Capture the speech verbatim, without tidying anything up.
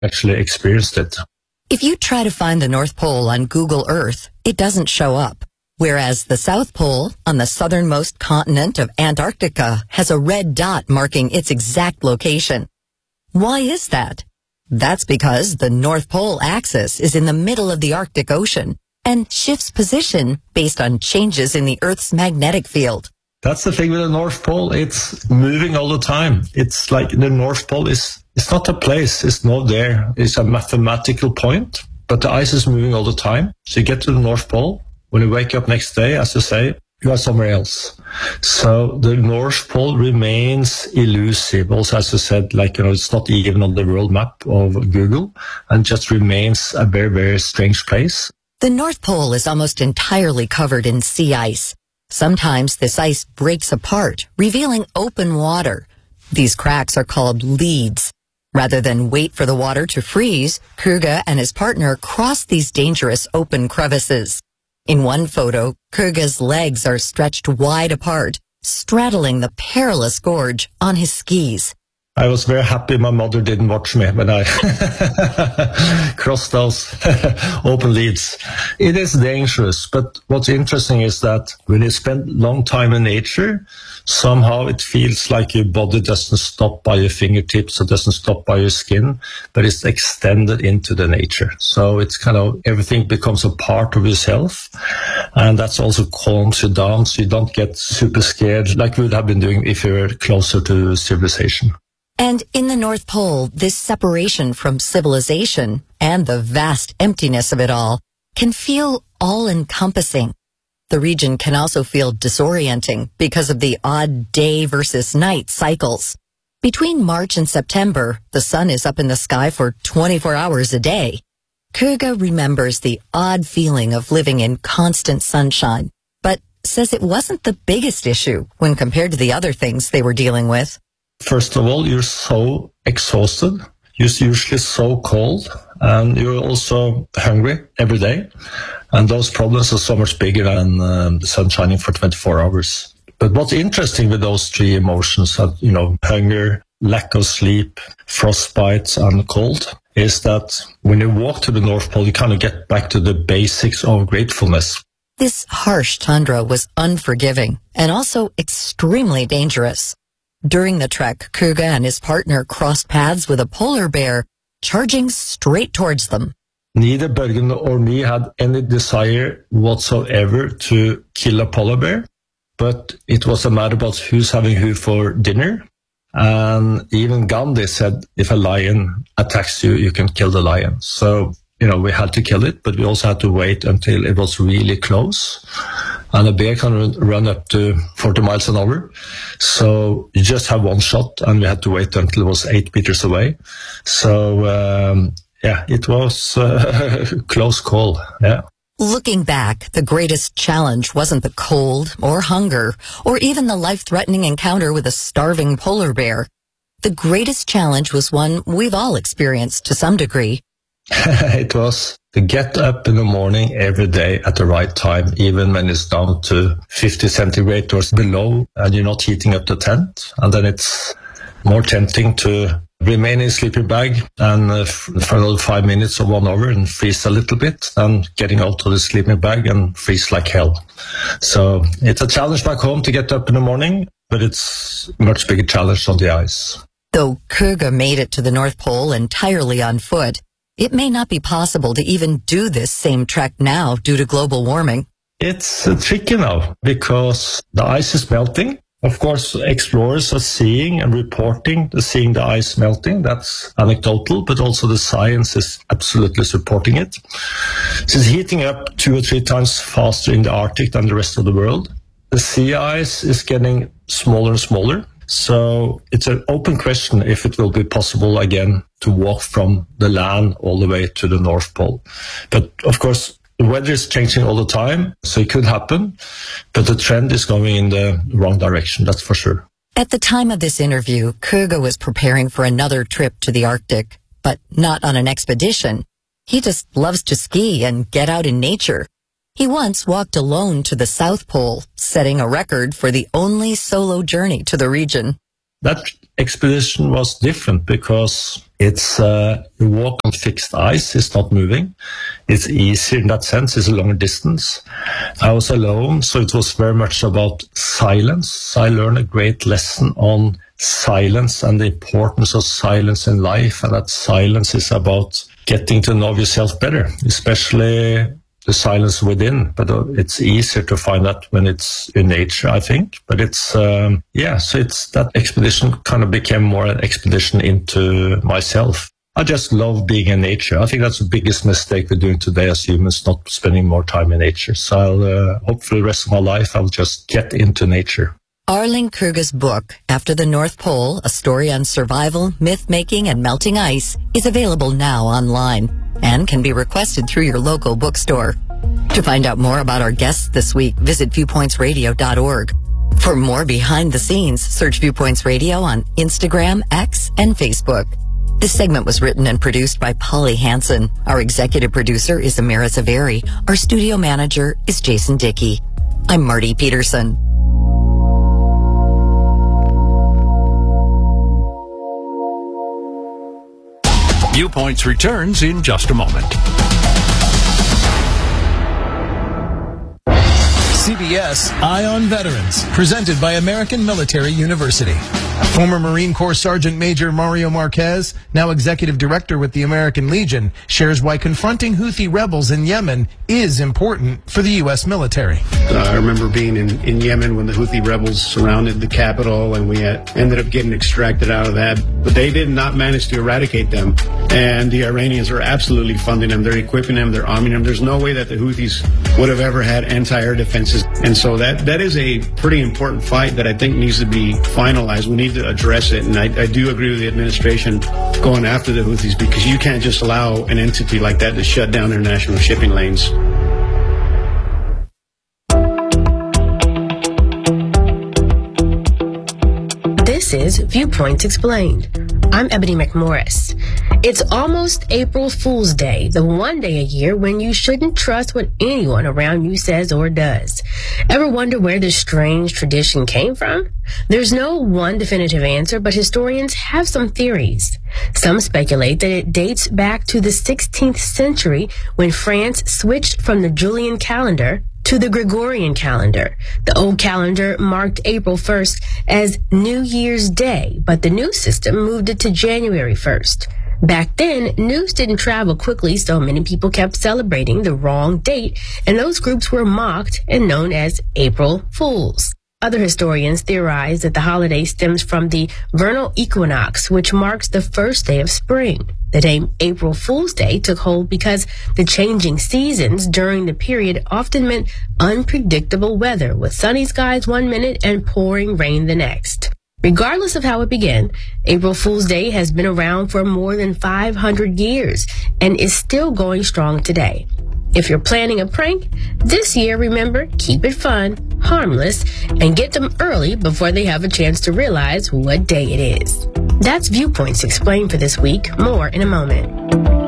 actually experienced it. If you try to find the North Pole on Google Earth, it doesn't show up. Whereas the South Pole, on the southernmost continent of Antarctica, has a red dot marking its exact location. Why is that? That's because the North Pole axis is in the middle of the Arctic Ocean and shifts position based on changes in the Earth's magnetic field. That's the thing with the North Pole. It's moving all the time. It's like the North Pole is, it's not a place. It's not there. It's a mathematical point, but the ice is moving all the time. So you get to the North Pole. When you wake up next day, as you say, you are somewhere else. So the North Pole remains elusive. Also, as you said, like, you know, it's not even on the world map of Google and just remains a very, very strange place. The North Pole is almost entirely covered in sea ice. Sometimes this ice breaks apart, revealing open water. These cracks are called leads. Rather than wait for the water to freeze, Kruge and his partner cross these dangerous open crevices. In one photo, Kruge's legs are stretched wide apart, straddling the perilous gorge on his skis. I was very happy my mother didn't watch me when I crossed those open leads. It is dangerous, but what's interesting is that when you spend long time in nature, somehow it feels like your body doesn't stop by your fingertips, it doesn't stop by your skin, but it's extended into the nature. So it's kind of, everything becomes a part of yourself, and that's also calms you down, so you don't get super scared like you would have been doing if you were closer to civilization. And in the North Pole, this separation from civilization and the vast emptiness of it all can feel all-encompassing. The region can also feel disorienting because of the odd day versus night cycles. Between March and September, the sun is up in the sky for twenty-four hours a day. Kruge remembers the odd feeling of living in constant sunshine, but says it wasn't the biggest issue when compared to the other things they were dealing with. First of all, you're so exhausted. You're usually so cold, and you're also hungry every day. And those problems are so much bigger than um, the sun shining for twenty-four hours. But what's interesting with those three emotions, uh, you know, hunger, lack of sleep, frostbite, and cold, is that when you walk to the North Pole, you kind of get back to the basics of gratefulness. This harsh tundra was unforgiving and also extremely dangerous. During the trek, Kruge and his partner crossed paths with a polar bear, charging straight towards them. Neither Børgen or me had any desire whatsoever to kill a polar bear, but it was a matter about who's having who for dinner. And even Gandhi said, if a lion attacks you, you can kill the lion. So, you know, we had to kill it, but we also had to wait until it was really close. And a bear can run up to forty miles an hour. So you just have one shot, and we had to wait until it was eight meters away. So, um, yeah, it was a close call, yeah. Looking back, the greatest challenge wasn't the cold or hunger or even the life-threatening encounter with a starving polar bear. The greatest challenge was one we've all experienced to some degree. It was to get up in the morning every day at the right time, even when it's down to fifty centigrade or below and you're not heating up the tent. And then it's more tempting to remain in a sleeping bag and uh, for another five minutes or one hour and freeze a little bit, than getting out of the sleeping bag and freeze like hell. So it's a challenge back home to get up in the morning, but it's a much bigger challenge on the ice. Though Kruge made it to the North Pole entirely on foot, it may not be possible to even do this same trek now due to global warming. It's uh, tricky now because the ice is melting. Of course, explorers are seeing and reporting the seeing the ice melting. That's anecdotal, but also the science is absolutely supporting it. It's heating up two or three times faster in the Arctic than the rest of the world. The sea ice is getting smaller and smaller. So it's an open question if it will be possible again to walk from the land all the way to the North Pole. But of course, the weather is changing all the time, so it could happen, but the trend is going in the wrong direction, that's for sure. At the time of this interview, Kruge was preparing for another trip to the Arctic, but not on an expedition. He just loves to ski and get out in nature. He once walked alone to the South Pole, setting a record for the only solo journey to the region. That expedition was different because it's uh, you walk on fixed ice, it's not moving. It's easier in that sense, it's a longer distance. I was alone, so it was very much about silence. I learned a great lesson on silence and the importance of silence in life, and that silence is about getting to know yourself better, especially the silence within. But it's easier to find that when it's in nature, I think. But it's, um, yeah, so it's that expedition kind of became more an expedition into myself. I just love being in nature. I think that's the biggest mistake we're doing today as humans, not spending more time in nature. So I'll, uh, hopefully the rest of my life, I'll just get into nature. Arling Kruge's book, After the North Pole, A Story on Survival, Myth-Making, and Melting Ice, is available now online and can be requested through your local bookstore. To find out more about our guests this week, visit viewpoints radio dot org. For more behind the scenes, search Viewpoints Radio on Instagram, X, and Facebook. This segment was written and produced by Polly Hansen. Our executive producer is Amira Zaveri. Our studio manager is Jason Dickey. I'm Marty Peterson. Viewpoints returns in just a moment. C B S Eye on Veterans, presented by American Military University. Former Marine Corps Sergeant Major Mario Marquez, now Executive Director with the American Legion, shares why confronting Houthi rebels in Yemen is important for the U S military. Uh, I remember being in, in Yemen when the Houthi rebels surrounded the capital, and we had, ended up getting extracted out of that. But they did not manage to eradicate them. And the Iranians are absolutely funding them. They're equipping them. They're arming them. There's no way that the Houthis would have ever had anti-air defenses. And so that, that is a pretty important fight that I think needs to be finalized. We need to address it. And I, I do agree with the administration going after the Houthis, because you can't just allow an entity like that to shut down international shipping lanes. This is Viewpoints Explained. I'm Ebony McMorris. It's almost April Fool's Day, the one day a year when you shouldn't trust what anyone around you says or does. Ever wonder where this strange tradition came from? There's no one definitive answer, but historians have some theories. Some speculate that it dates back to the sixteenth century when France switched from the Julian calendar to the Gregorian calendar. The old calendar marked April first as New Year's Day, but the new system moved it to January first. Back then, news didn't travel quickly, so many people kept celebrating the wrong date, and those groups were mocked and known as April Fools. Other historians theorize that the holiday stems from the vernal equinox, which marks the first day of spring. The name April Fool's Day took hold because the changing seasons during the period often meant unpredictable weather, with sunny skies one minute and pouring rain the next. Regardless of how it began, April Fool's Day has been around for more than five hundred years and is still going strong today. If you're planning a prank this year, remember, keep it fun, harmless, and get them early before they have a chance to realize what day it is. That's Viewpoints Explained for this week. More in a moment.